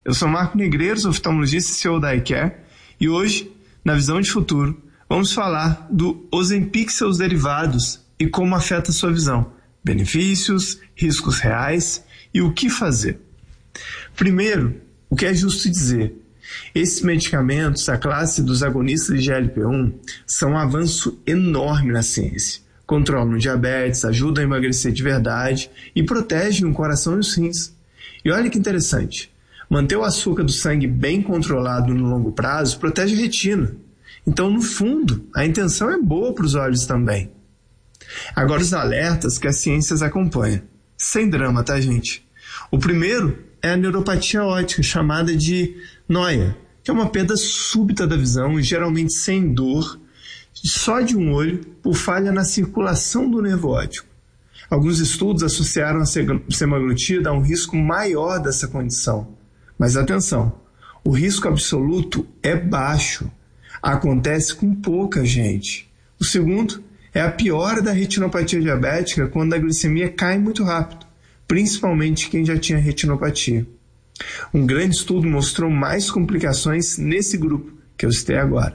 Eu sou Marco Negreiros, oftalmologista e CEO da iCare, e hoje, na Visão de Futuro, vamos falar do Ozempic e seus derivados e como afeta a sua visão, benefícios, riscos reais e o que fazer. Primeiro, o que é justo dizer, esses medicamentos, a classe dos agonistas de GLP-1, são um avanço enorme na ciência. Controlam o diabetes, ajudam a emagrecer de verdade e protegem o coração e os rins. E olha que interessante, manter o açúcar do sangue bem controlado no longo prazo protege a retina. Então, no fundo, a intenção é boa para os olhos também. Agora, os alertas que a ciência acompanha. Sem drama, tá, gente? O primeiro é a neuropatia óptica, chamada de noia, que é uma perda súbita da visão e geralmente sem dor, só de um olho, por falha na circulação do nervo óptico. Alguns estudos associaram a semaglutida a um risco maior dessa condição. Mas atenção, o risco absoluto é baixo. Acontece com pouca gente. O segundo é a piora da retinopatia diabética quando a glicemia cai muito rápido, principalmente quem já tinha retinopatia. Um grande estudo mostrou mais complicações nesse grupo que eu citei agora.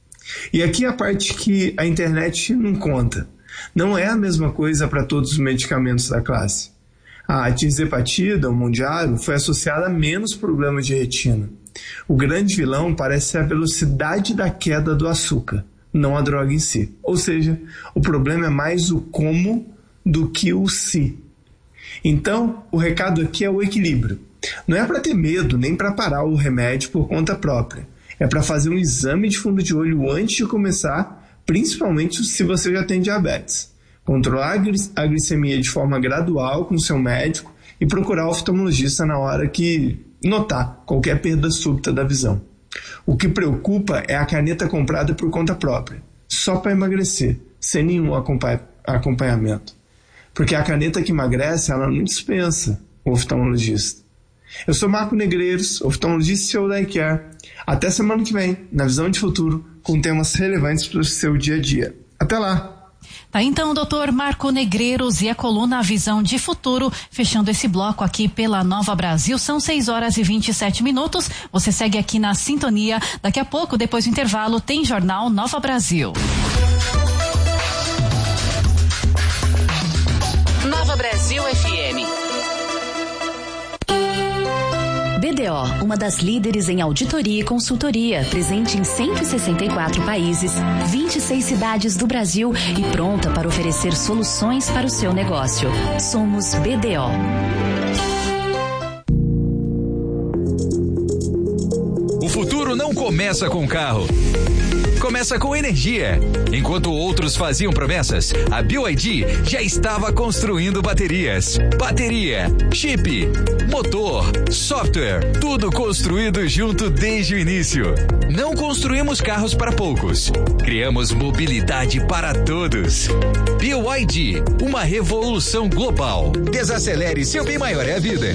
E aqui a parte que a internet não conta. Não é a mesma coisa para todos os medicamentos da classe. A tirzepatida, o Mounjaro, foi associada a menos problemas de retina. O grande vilão parece ser a velocidade da queda do açúcar, não a droga em si. Ou seja, o problema é mais o como do que o se. Então, o recado aqui é o equilíbrio. Não é para ter medo, nem para parar o remédio por conta própria. É para fazer um exame de fundo de olho antes de começar, principalmente se você já tem diabetes. Controlar a glicemia de forma gradual com seu médico e procurar o oftalmologista na hora que notar qualquer perda súbita da visão. O que preocupa é a caneta comprada por conta própria, só para emagrecer, sem nenhum acompanhamento. Porque a caneta que emagrece, ela não dispensa o oftalmologista. Eu sou Marco Negreiros, oftalmologista e CEO da iCare. Até semana que vem, na Visão de Futuro, com temas relevantes para o seu dia a dia. Até lá! Tá, então, doutor Marco Negreiros e a coluna Visão de Futuro, fechando esse bloco aqui pela Nova Brasil, são 6h27. Você segue aqui na sintonia. Daqui a pouco, depois do intervalo, tem Jornal Nova Brasil. Nova Brasil FM. BDO, uma das líderes em auditoria e consultoria, presente em 164 países, 26 cidades do Brasil e pronta para oferecer soluções para o seu negócio. Somos BDO. O futuro não começa com carro. Começa com energia. Enquanto outros faziam promessas, a BYD já estava construindo baterias. Bateria, chip, motor, software, tudo construído junto desde o início. Não construímos carros para poucos. Criamos mobilidade para todos. BYD, uma revolução global. Desacelere, seu bem maior é a vida.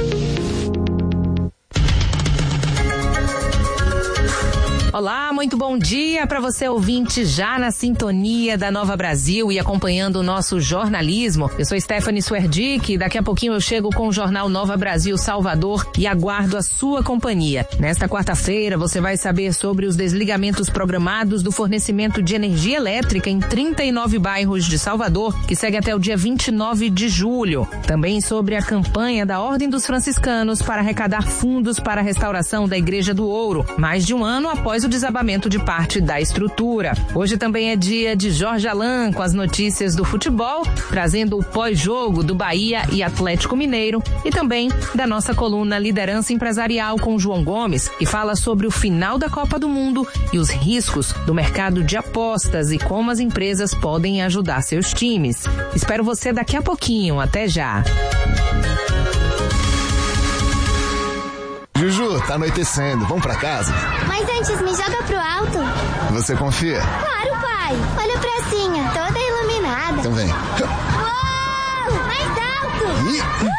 Olá, muito bom dia para você ouvinte já na sintonia da Nova Brasil e acompanhando o nosso jornalismo. Eu sou Stephanie Swerdick e daqui a pouquinho eu chego com o Jornal Nova Brasil Salvador e aguardo a sua companhia. Nesta quarta-feira você vai saber sobre os desligamentos programados do fornecimento de energia elétrica em 39 bairros de Salvador, que segue até o dia 29 de julho. Também sobre a campanha da Ordem dos Franciscanos para arrecadar fundos para a restauração da Igreja do Ouro, mais de um ano após o desabamento de parte da estrutura. Hoje também é dia de Jorge Alain com as notícias do futebol, trazendo o pós-jogo do Bahia e Atlético Mineiro e também da nossa coluna Liderança Empresarial com João Gomes, que fala sobre o final da Copa do Mundo e os riscos do mercado de apostas e como as empresas podem ajudar seus times. Espero você daqui a pouquinho. Até já. Juju, tá anoitecendo, vamos pra casa? Mas antes, me joga pro alto. Você confia? Claro, pai. Olha a pracinha, toda iluminada. Então vem. Uou! Mais alto!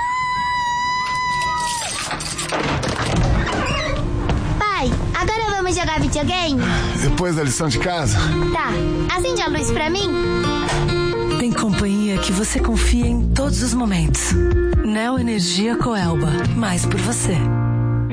Pai, agora vamos jogar videogame? Depois da lição de casa? Tá. Acende a luz pra mim? Tem companhia que você confia em todos os momentos. Neo Energia Coelba. Mais por você.